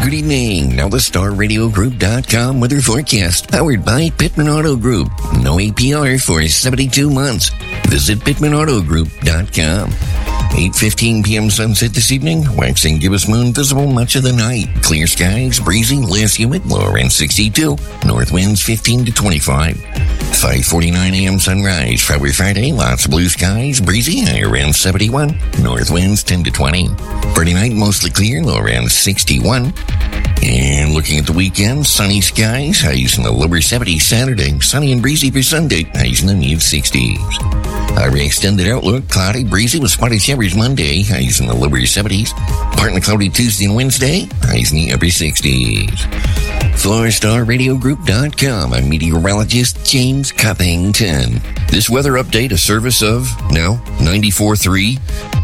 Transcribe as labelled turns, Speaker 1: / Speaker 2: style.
Speaker 1: Good evening. Now the StarRadioGroup.com weather forecast, powered by Pittman Auto Group. No APR for 72 months. Visit PittmanAutoGroup.com. 8:15 p.m. sunset this evening. Waxing gibbous moon visible much of the night. Clear skies, breezy, less humid, low around 62. North winds 15 to 25. 5:49 a.m. sunrise. Friday, lots of blue skies, breezy, high around 71. North winds 10 to 20. Friday night, mostly clear, low around 61. And looking at the weekend, sunny skies, highs in the lower 70s Saturday. Sunny and breezy for Sunday, highs in the mid-60s. Our extended outlook, cloudy, breezy with spotty showers Monday, highs in the lower 70s. Partly cloudy Tuesday and Wednesday, highs in the upper 60s. For StarRadioGroup.com, I'm meteorologist James Cuppington. This weather update, a service of, 94.3